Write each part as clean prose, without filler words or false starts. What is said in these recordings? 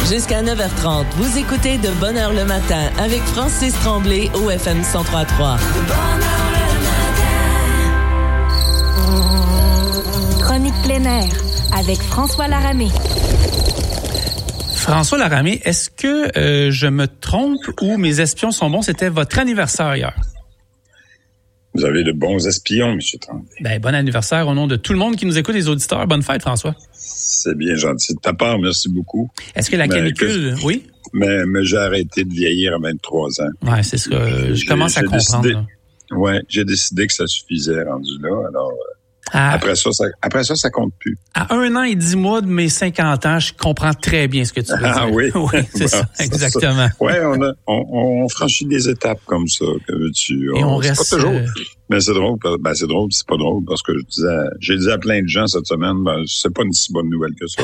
Jusqu'à 9h30, vous écoutez De Bonne Heure le matin avec Francis Tremblay au FM 103.3. De Bonne Heure le matin. Chronique plein air avec François Laramé. François Laramé, est-ce que je me trompe ou mes espions sont bons? C'était votre anniversaire hier. Vous avez de bons espions, M. Tremblay. Ben, bon anniversaire au nom de tout le monde qui nous écoute, les auditeurs. Bonne fête, François. C'est bien gentil de ta part, merci beaucoup. Est-ce que la canicule... Oui? Mais j'ai arrêté de vieillir à 23 ans. Oui, c'est ce que je commence à comprendre. Oui, j'ai décidé que ça suffisait rendu là, alors... Après ça, ça compte plus. À 1 an et 10 mois de mes 50 ans, je comprends très bien ce que tu veux dire. Ah oui? Oui, c'est ça, exactement. Oui, on franchit des étapes comme ça, que veux-tu. Et on reste... C'est pas toujours... Mais c'est drôle, c'est pas drôle, parce que j'ai dit à plein de gens cette semaine, c'est pas une si bonne nouvelle que ça.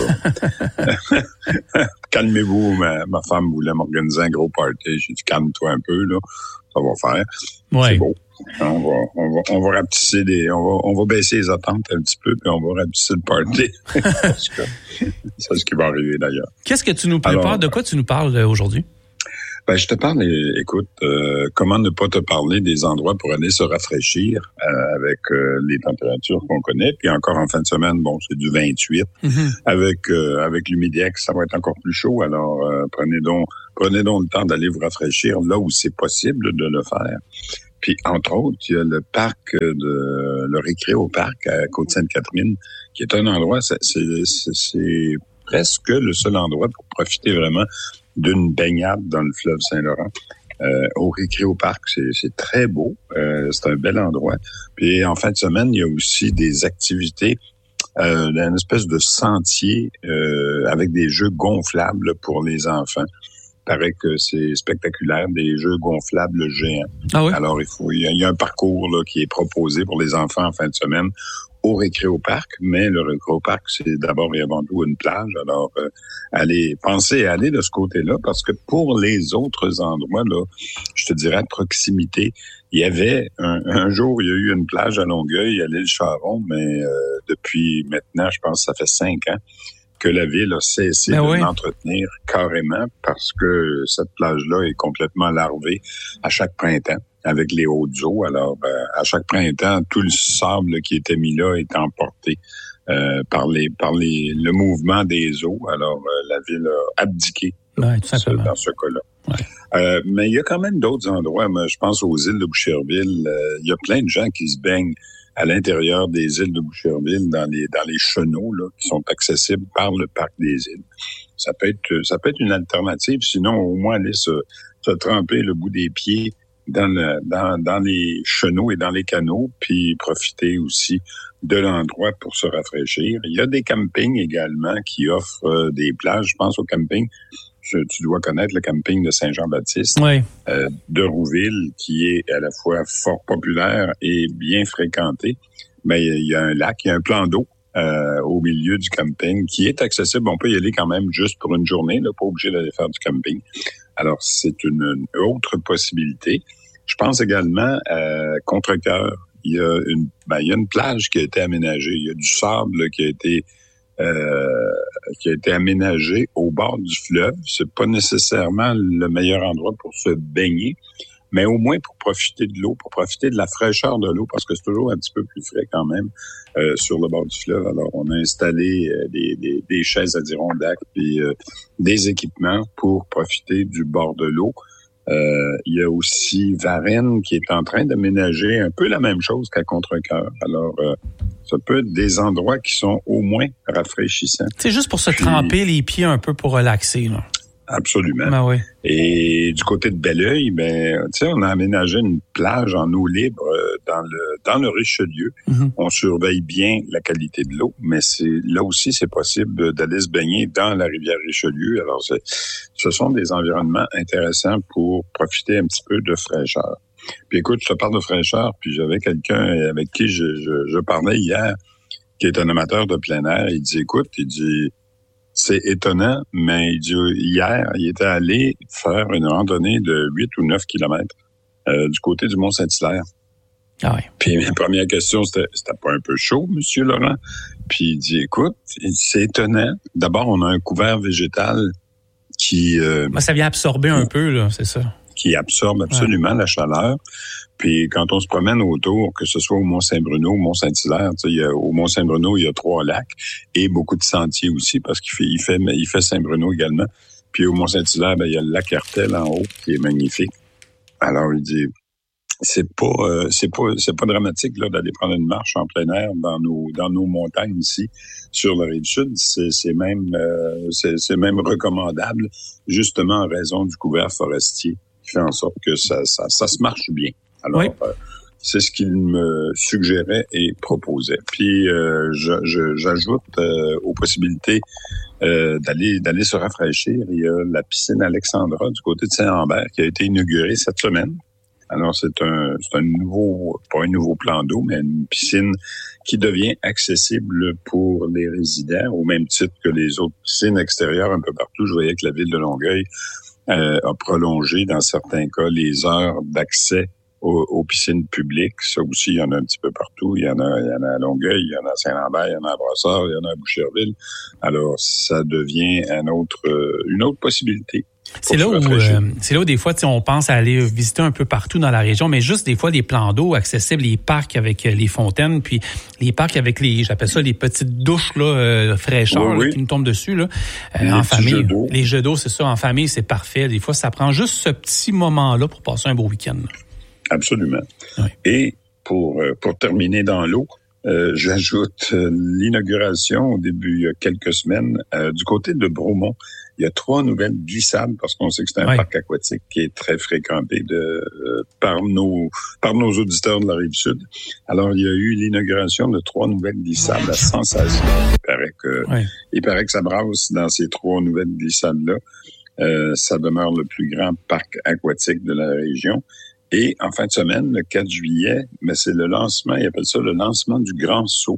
Calmez-vous, ma femme voulait m'organiser un gros party. J'ai dit, calme-toi un peu, là. Ça va faire. Ouais. C'est beau. On va rapetisser on va baisser les attentes un petit peu, puis on va rapetisser le party. C'est ce qui va arriver d'ailleurs. Qu'est-ce que tu nous prépares? Alors, de quoi tu nous parles aujourd'hui? Ben, je te parle, écoute, comment ne pas te parler des endroits pour aller se rafraîchir avec les températures qu'on connaît. Puis encore en fin de semaine, bon, c'est du 28. Mm-hmm. Avec l'humidex, ça va être encore plus chaud. Alors, prenez donc le temps d'aller vous rafraîchir là où c'est possible de le faire. Puis, entre autres, il y a le parc le Récréoparc à Côte-Sainte-Catherine, qui est un endroit, c'est presque le seul endroit pour profiter vraiment d'une baignade dans le fleuve Saint-Laurent. Au Récréoparc, c'est très beau. C'est un bel endroit. Puis, en fin de semaine, il y a aussi des activités, une espèce de sentier avec des jeux gonflables pour les enfants. Il paraît que c'est spectaculaire, des jeux gonflables géants. Ah oui? Alors, il y a un parcours là, qui est proposé pour les enfants en fin de semaine au Récréoparc, mais le Récréoparc, c'est d'abord et avant tout une plage. Alors, pensez à aller de ce côté-là, parce que pour les autres endroits, là, je te dirais à proximité, il y avait un jour, il y a eu une plage à Longueuil, à l'île Charon, mais depuis maintenant, je pense que ça fait 5 ans, que la ville a cessé de l'entretenir carrément parce que cette plage-là est complètement larvée à chaque printemps avec les hautes eaux. Alors, à chaque printemps, tout le sable qui était mis là est emporté par le mouvement des eaux. Alors, la ville a abdiqué dans ce cas-là. Ouais. Mais il y a quand même d'autres endroits. Moi, je pense aux îles de Boucherville. Il y a plein de gens qui se baignent à l'intérieur des îles de Boucherville, dans les chenaux là, qui sont accessibles par le parc des îles. Ça peut être une alternative, sinon au moins aller se tremper le bout des pieds dans les chenaux et dans les canaux, puis profiter aussi de l'endroit pour se rafraîchir. Il y a des campings également qui offrent des plages. Je pense au camping, tu dois connaître le camping de Saint-Jean-Baptiste, oui. De Rouville, qui est à la fois fort populaire et bien fréquenté. Mais il y a un lac, il y a un plan d'eau au milieu du camping qui est accessible. On peut y aller quand même juste pour une journée, là, pas obligé d'aller faire du camping. Alors, c'est une autre possibilité. Je pense également à Contrecœur. Il y a une plage qui a été aménagée. Il y a du sable qui a été aménagé au bord du fleuve. C'est pas nécessairement le meilleur endroit pour se baigner, mais au moins pour profiter de l'eau, pour profiter de la fraîcheur de l'eau, parce que c'est toujours un petit peu plus frais quand même sur le bord du fleuve. Alors, on a installé des chaises Adirondack puis des équipements pour profiter du bord de l'eau. Il y a aussi Varennes qui est en train d'aménager un peu la même chose qu'à Contrecœur. Alors, ça peut être des endroits qui sont au moins rafraîchissants. C'est juste pour se tremper les pieds un peu pour relaxer, là. Absolument. Ben oui. Et du côté de Belleuil, on a aménagé une plage en eau libre dans le Richelieu. Mm-hmm. On surveille bien la qualité de l'eau, mais là aussi, c'est possible d'aller se baigner dans la rivière Richelieu. Alors, ce sont des environnements intéressants pour profiter un petit peu de fraîcheur. Puis écoute, je te parle de fraîcheur, puis j'avais quelqu'un avec qui je parlais hier, qui est un amateur de plein air. Il dit, c'est étonnant, mais il dit, hier, il était allé faire une randonnée de 8 ou 9 kilomètres du côté du Mont-Saint-Hilaire. Ah oui. Puis ma première question, c'était pas un peu chaud, Monsieur Laurent? Puis il dit, écoute, c'est étonnant. D'abord, on a un couvert végétal qui... ça vient absorber un peu, là, c'est ça. Qui absorbe absolument la chaleur. Puis quand on se promène autour, que ce soit au Mont-Saint-Bruno, au Mont-Saint-Hilaire, au Mont-Saint-Bruno, il y a 3 lacs et beaucoup de sentiers aussi, parce qu'il fait Saint-Bruno également. Puis au Mont-Saint-Hilaire, il y a le lac Hertel en haut, qui est magnifique. Alors, il dit, c'est pas dramatique là d'aller prendre une marche en plein air dans nos montagnes ici sur la rive sud. C'est même recommandable, justement en raison du couvert forestier qui fait en sorte que ça se marche bien. Alors, c'est ce qu'il me suggérait et proposait. Puis, j'ajoute aux possibilités d'aller se rafraîchir. Il y a la piscine Alexandra du côté de Saint-Lambert qui a été inaugurée cette semaine. Alors, c'est un nouveau, pas un nouveau plan d'eau, mais une piscine qui devient accessible pour les résidents, au même titre que les autres piscines extérieures un peu partout. Je voyais que la ville de Longueuil a prolongé, dans certains cas, les heures d'accès aux piscines publiques. Ça aussi, il y en a un petit peu partout. Il y en a à Longueuil, il y en a à Saint-Lambert, il y en a à Brossard, il y en a à Boucherville. Alors, ça devient une autre possibilité. C'est là où des fois, on pense à aller visiter un peu partout dans la région, mais juste des fois des plans d'eau accessibles, les parcs avec les fontaines, puis les parcs avec j'appelle ça les petites douches là, fraîcheur là, qui nous tombent dessus là, en famille. Les jeux d'eau, c'est ça, en famille, c'est parfait. Des fois, ça prend juste ce petit moment-là pour passer un beau week-end. Absolument. Oui. Et pour terminer dans l'eau, j'ajoute l'inauguration au début, il y a quelques semaines, du côté de Bromont. Il y a 3 nouvelles glissades, parce qu'on sait que c'est un parc aquatique qui est très fréquenté par nos auditeurs de la Rive-Sud. Alors, il y a eu l'inauguration de 3 nouvelles glissades à Sensation. Il paraît que ça brasse dans ces 3 nouvelles glissades-là. Ça demeure le plus grand parc aquatique de la région. Et en fin de semaine, le 4 juillet, mais c'est le lancement, ils appellent ça le lancement du Grand Saut.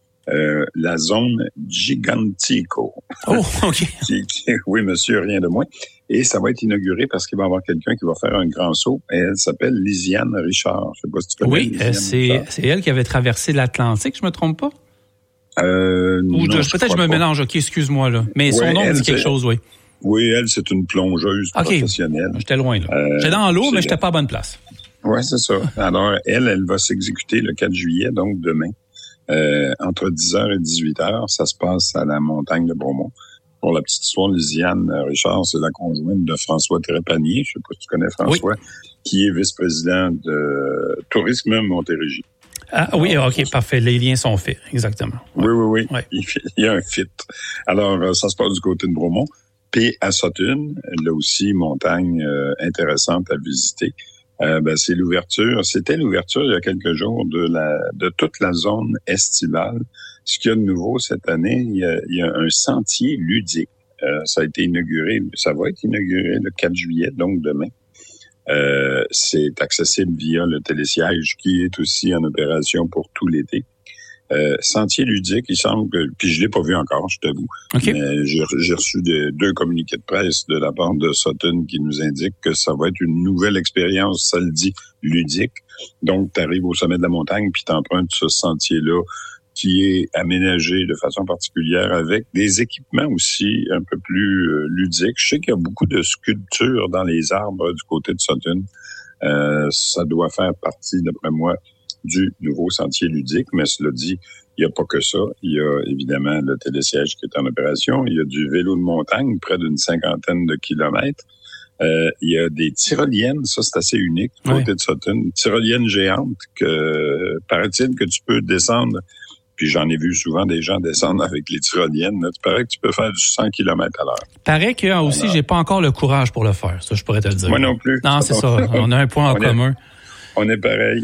La zone Gigantico. Oh, OK. Oui, monsieur, rien de moins. Et ça va être inauguré parce qu'il va y avoir quelqu'un qui va faire un grand saut. Et elle s'appelle Lisiane Richard. Je sais pas si tu connais. Oui, c'est elle qui avait traversé l'Atlantique, je me trompe pas? Non, peut-être je me mélange. OK, excuse-moi, là. Mais son nom dit quelque chose, oui. Oui, elle, c'est une plongeuse professionnelle. J'étais loin, là. J'étais dans l'eau, mais j'étais pas à bonne place. Oui, c'est ça. Alors, elle va s'exécuter le 4 juillet, donc demain. Entre 10h et 18h, ça se passe à la montagne de Bromont. Pour la petite histoire, Lisiane Richard, c'est la conjointe de François Trépanier, je sais pas si tu connais François, qui est vice-président de Tourisme Montérégie. Ah oui, OK, parfait. Les liens sont faits, exactement. Oui. Il y a un fit. Alors, ça se passe du côté de Bromont. Puis à Sutton, là aussi, montagne intéressante à visiter. C'est l'ouverture. C'était l'ouverture il y a quelques jours de toute la zone estivale. Ce qu'il y a de nouveau cette année, il y a un sentier ludique. Ça a été inauguré, ça va être inauguré le 4 juillet, donc demain. C'est accessible via le télésiège qui est aussi en opération pour tout l'été. Sentier ludique, il semble que, puis je l'ai pas vu encore, je t'avoue. Okay. Mais j'ai reçu 2 communiqués de presse de la part de Sutton qui nous indiquent que ça va être une nouvelle expérience, ça le dit, ludique. Donc, tu arrives au sommet de la montagne puis t'empruntes ce sentier-là qui est aménagé de façon particulière avec des équipements aussi un peu plus ludiques. Je sais qu'il y a beaucoup de sculptures dans les arbres du côté de Sutton. Ça doit faire partie, d'après moi, du nouveau sentier ludique, mais cela dit, il n'y a pas que ça. Il y a évidemment le télésiège qui est en opération. Il y a du vélo de montagne, près d'une 50aine de kilomètres. Il y a des tyroliennes, ça c'est assez unique, du côté de Sutton. Une tyrolienne géante que, paraît-il que tu peux descendre, puis j'en ai vu souvent des gens descendre avec les tyroliennes. Là, tu paraît que tu peux faire du 100 km à l'heure. Paraît que aussi, j'ai pas encore le courage pour le faire, ça je pourrais te le dire. Moi non plus. Non, c'est ça. On a un point en commun. On est pareil.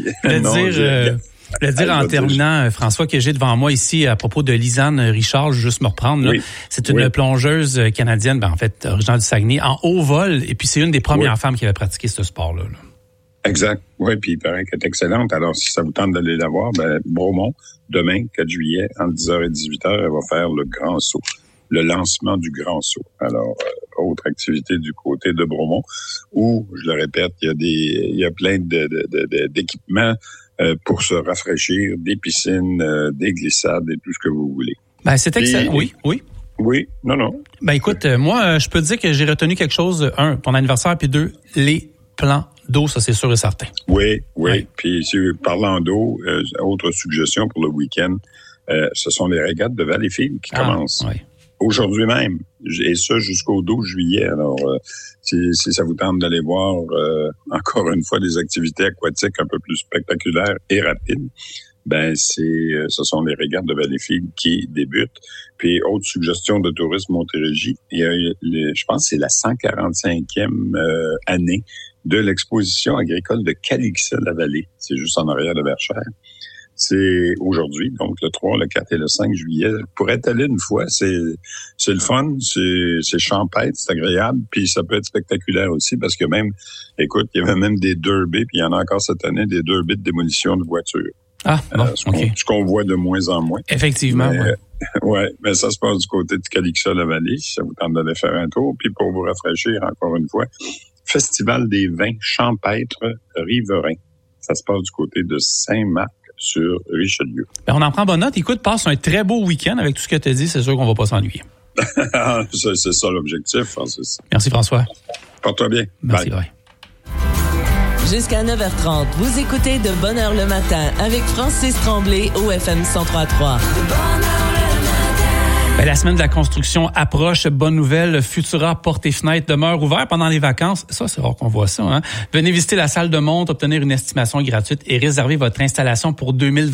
Le dire en terminant, François, que j'ai devant moi ici à propos de Lisiane Richard, je vais juste me reprendre. Là. C'est une plongeuse canadienne, en fait, originaire du Saguenay, en haut vol, et puis c'est une des premières femmes qui avait pratiqué ce sport-là. Exact. Oui, puis il paraît qu'elle est excellente. Alors, si ça vous tente d'aller la voir, Bromont, demain, 4 juillet, entre 10h et 18h, elle va faire le grand saut. Le lancement du grand saut. Alors, autre activité du côté de Bromont, où, je le répète, il y a plein d'équipements pour se rafraîchir, des piscines, des glissades et tout ce que vous voulez. C'est excellent. Oui. Oui, non. Ben écoute, moi, je peux te dire que j'ai retenu quelque chose. 1, ton anniversaire, puis 2, les plans d'eau, ça c'est sûr et certain. Oui. Puis parlant d'eau, autre suggestion pour le week-end, ce sont les régates de Valleyfield qui commencent. Oui. Aujourd'hui même, et ça jusqu'au 12 juillet. Alors, si ça vous tente d'aller voir encore une fois des activités aquatiques un peu plus spectaculaires et rapides, ce sont les régates de Valleyfield qui débutent. Puis, autre suggestion de tourisme Montérégie, il y a, je pense que c'est la 145e année de l'exposition agricole de Calixa-la-Vallée. C'est juste en arrière de Verchères. C'est aujourd'hui, donc le 3, le 4 et le 5 juillet. Pour être allé une fois, c'est le fun, c'est champêtre, c'est agréable, puis ça peut être spectaculaire aussi parce que même, écoute, il y avait même des derbies, puis il y en a encore cette année, des derbies de démolition de voitures. Ah, bon, ce qu'on voit de moins en moins. Effectivement, mais ça se passe du côté de Calixa-la-Vallée, si ça vous tente d'aller faire un tour. Puis pour vous rafraîchir, encore une fois, Festival des vins champêtres riverains. Ça se passe du côté de Saint-Marc sur Richelieu. On en prend bonne note. Écoute, passe un très beau week-end avec tout ce que tu as dit. C'est sûr qu'on va pas s'ennuyer. C'est ça l'objectif, Francis. Merci, François. Porte-toi bien. Merci, bye. Jusqu'à 9h30, vous écoutez De Bonne Heure le matin avec Francis Tremblay au FM 103.3. La semaine de la construction approche. Bonne nouvelle, Futura portes et fenêtres demeurent ouverts pendant les vacances. Ça, c'est rare qu'on voit ça. Venez visiter la salle de monte, obtenir une estimation gratuite et réserver votre installation pour 2020.